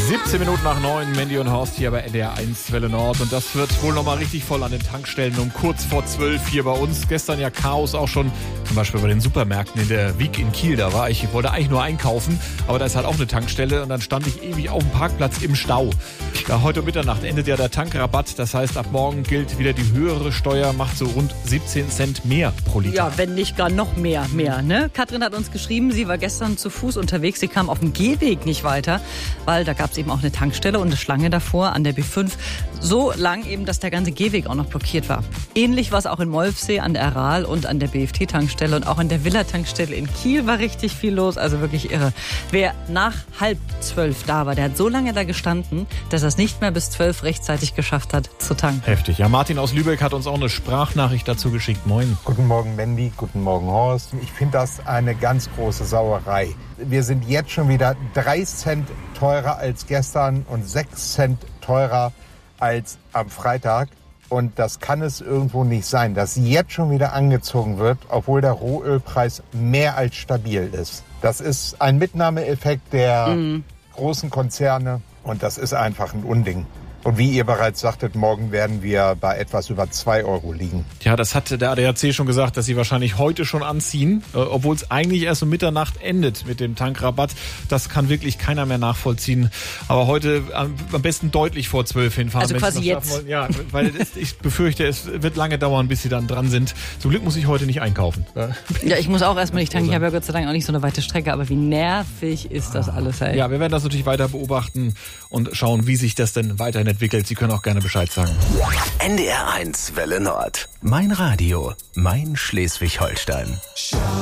17 Minuten nach 9, Mandy und Horst hier bei NDR 1 Welle Nord. Und das wird wohl nochmal richtig voll an den Tankstellen um kurz vor 12 hier bei uns. Gestern ja Chaos auch schon, zum Beispiel bei den Supermärkten in der Wiek in Kiel. Da war ich wollte eigentlich nur einkaufen, aber da ist halt auch eine Tankstelle. Und dann stand ich ewig auf dem Parkplatz im Stau. Ja, heute um Mitternacht endet ja der Tankrabatt. Das heißt, ab morgen gilt wieder die höhere Steuer, macht so rund 17 Cent mehr pro Liter. Ja, wenn nicht gar noch mehr, ne? Katrin hat uns geschrieben, sie war gestern zu Fuß unterwegs. Sie kam auf dem Gehweg nicht weiter, weil da gab es eben auch eine Tankstelle und eine Schlange davor an der B5. So lang eben, dass der ganze Gehweg auch noch blockiert war. Ähnlich war es auch in Molfsee an der Aral und an der BFT-Tankstelle und auch an der Villa-Tankstelle in Kiel war richtig viel los. Also wirklich irre. Wer nach 11:30 da war, der hat so lange da gestanden, dass er es nicht mehr bis 12 rechtzeitig geschafft hat zu tanken. Heftig. Ja, Martin aus Lübeck hat uns auch eine Sprachnachricht dazu geschickt. Moin. Guten Morgen, Mandy. Guten Morgen, Horst. Ich finde das eine ganz große Sauerei. Wir sind jetzt schon wieder 3 Cent teurer als gestern und 6 Cent teurer als am Freitag. Und das kann es irgendwo nicht sein, dass jetzt schon wieder angezogen wird, obwohl der Rohölpreis mehr als stabil ist. Das ist ein Mitnahmeeffekt der großen Konzerne und das ist einfach ein Unding. Und wie ihr bereits sagtet, morgen werden wir bei etwas über 2 Euro liegen. Ja, das hat der ADAC schon gesagt, dass sie wahrscheinlich heute schon anziehen, obwohl es eigentlich erst um Mitternacht endet mit dem Tankrabatt. Das kann wirklich keiner mehr nachvollziehen. Aber heute am besten deutlich vor 12 hinfahren. Also quasi jetzt. Ja, weil ich befürchte, es wird lange dauern, bis sie dann dran sind. Zum Glück muss ich heute nicht einkaufen. Ja, ich muss auch erstmal nicht tanken. Ich habe ja Gott sei Dank auch nicht so eine weite Strecke. Aber wie nervig ist das alles, ey? Ja, wir werden das natürlich weiter beobachten und schauen, wie sich das denn weiterhin entwickelt. Sie können auch gerne Bescheid sagen. NDR 1 Welle Nord. Mein Radio, mein Schleswig-Holstein.